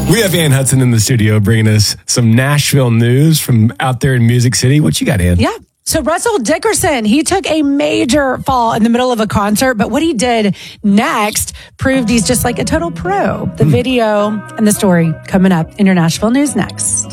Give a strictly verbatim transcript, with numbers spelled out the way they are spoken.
We have Ann Hudson in the studio bringing us some Nashville news from out there in Music City. What you got, Ann? Yeah. So Russell Dickerson, he took a major fall in the middle of a concert, but what he did next proved he's just like a total pro. The video and the story coming up in your Nashville news next.